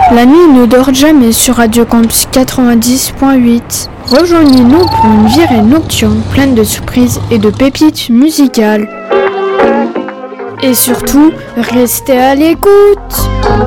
La nuit ne dort jamais sur Radio Campus 90.8. Rejoignez-nous pour une virée nocturne pleine de surprises et de pépites musicales. Et surtout, restez à l'écoute!